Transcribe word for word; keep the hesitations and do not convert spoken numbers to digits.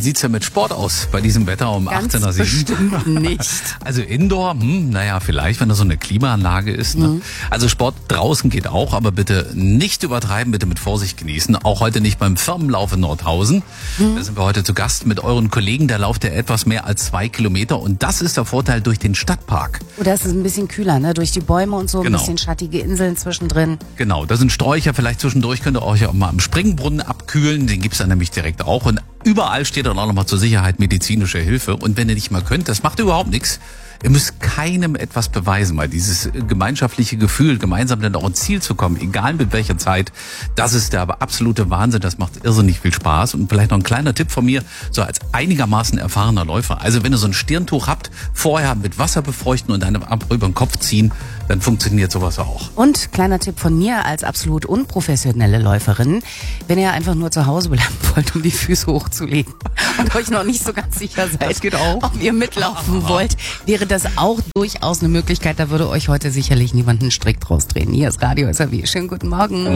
sieht's denn mit Sport aus bei diesem Wetter um Ganz achtzehn Uhr sieben? bestimmt nicht. Also Indoor, hm, naja, vielleicht, wenn da so eine Klimaanlage ist. Ne? Mhm. Also Sport draußen geht auch, aber bitte nicht übertreiben, bitte mit Vorsicht genießen. Auch heute nicht beim Firmenlauf in Nordhausen. Mhm. Da sind wir heute zu Gast mit euren Kollegen. Da lauft ihr etwas mehr als zwei Kilometer und das ist der Vorteil durch den Stadtpark. Oder ist es ein bisschen kühler, ne? Durch die Bäume und so, Genau. ein bisschen schattige Inseln zwischendrin. Genau, da sind Sträucher, vielleicht zwischendurch könnt ihr euch auch mal am Springbrunnen abkühlen, den gibt's dann nämlich direkt auch und überall steht dann auch nochmal zur Sicherheit medizinische Hilfe und wenn ihr nicht mal könnt, das macht überhaupt nichts. Ihr müsst keinem etwas beweisen, weil dieses gemeinschaftliche Gefühl, gemeinsam dann auch ins Ziel zu kommen, egal mit welcher Zeit, das ist der aber absolute Wahnsinn, das macht irrsinnig viel Spaß. Und vielleicht noch ein kleiner Tipp von mir, so als einigermaßen erfahrener Läufer. Also wenn ihr so ein Stirntuch habt, vorher mit Wasser befeuchten und dann ab über den Kopf ziehen, dann funktioniert sowas auch. Und kleiner Tipp von mir als absolut unprofessionelle Läuferin, wenn ihr einfach nur zu Hause bleiben wollt, um die Füße hochzulegen und euch noch nicht so ganz sicher seid, Das geht auch. ob ihr mitlaufen wollt, wäre das auch durchaus eine Möglichkeit. Da würde euch heute sicherlich niemand einen Strick draus drehen. Hier ist Radio S R W. Schönen guten Morgen.